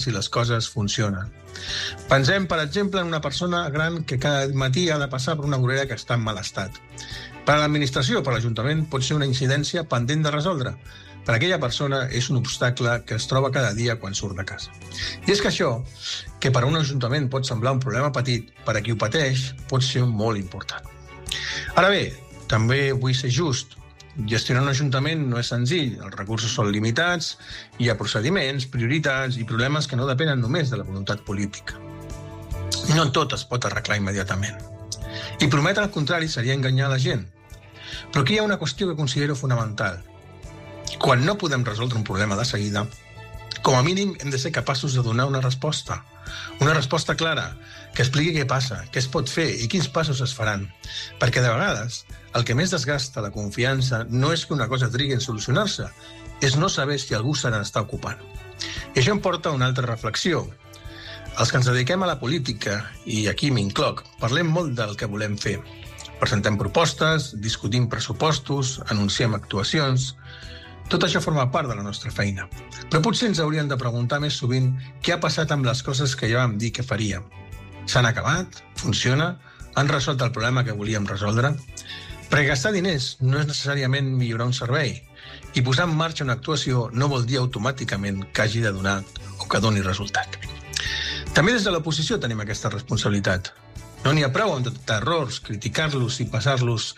si les coses funcionen. Pensem, per exemple, en una persona gran que cada matí ha de passar per una vorera que està en mal estat. Per a l'administració, per a l'Ajuntament, pot ser una incidència pendent de resoldre. Per a aquella persona és un obstacle que es troba cada dia quan surt de casa. I és que això, que per a un ajuntament pot semblar un problema petit, per a qui ho pateix pot ser molt important. Ara bé, també vull ser just. Gestionar un ajuntament no és senzill, els recursos són limitats, hi ha procediments, prioritats i problemes que no depenen només de la voluntat política. No tot es pot arreglar immediatament. I prometre el contrari seria enganyar la gent. Però aquí hi ha una qüestió que considero fonamental. Quan no podem resoldre un problema de seguida, com a mínim hem de ser capaços de donar una resposta clara, que expliqui què passa, què es pot fer i quins passos es faran. Perquè de vegades el que més desgasta la confiança no és que una cosa trigui en solucionar-se, és no saber si algú se n'està ocupant. I això em porta a una altra reflexió. Els que ens dediquem a la política, i aquí m'incloc, parlem molt del que volem fer. Presentem propostes, discutim pressupostos, anunciem actuacions. Tot això forma part de la nostra feina. Però potser ens hauríem de preguntar més sovint què ha passat amb les coses que ja vam dir que faríem. S'han acabat? Funciona? Han resolt el problema que volíem resoldre? Perquè gastar diners no és necessàriament millorar un servei. I posar en marxa una actuació no vol dir automàticament que hagi de donar o que doni resultat. També des de l'oposició tenim aquesta responsabilitat. No n'hi ha prou amb detectar errors, criticar-los i passar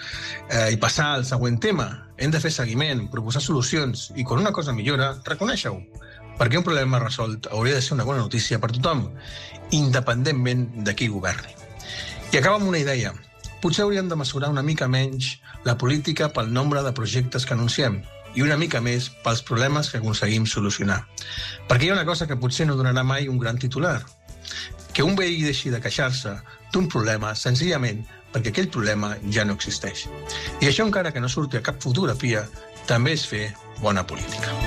al següent tema. Hem de fer seguiment, proposar solucions i quan una cosa millora, reconèixer-ho. Perquè un problema resolt hauria de ser una bona notícia per tothom, independentment de qui governi. I acaba amb una idea. Potser hauríem de mesurar una mica menys la política pel nombre de projectes que anunciem i una mica més pels problemes que aconseguim solucionar. Perquè hi ha una cosa que potser no donarà mai un gran titular. Que un veí deixi de queixar-se d'un problema senzillament perquè aquell problema ja no existeix. I això, encara que no surti a cap fotografia, també és fer bona política.